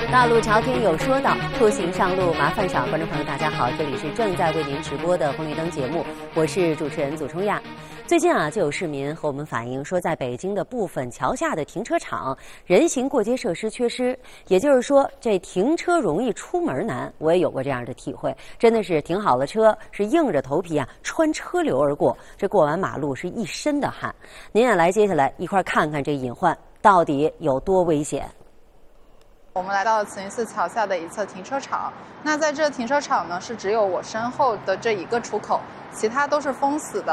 大路朝天有说道，出行上路麻烦少。观众朋友，大家好，这里是正在为您直播的红绿灯节目，我是主持人祖冲亚。最近就有市民和我们反映说，在北京的部分桥下的停车场，人行过街设施缺失，也就是说，这停车容易出门难。我也有过这样的体会，真的是停好了车，是硬着头皮穿车流而过，这过完马路是一身的汗。您也来，接下来一块看看这隐患到底有多危险。 我们来到了慈云寺桥下的一侧停车场，那在这停车场呢，是只有我身后的这一个出口，其他都是封死的。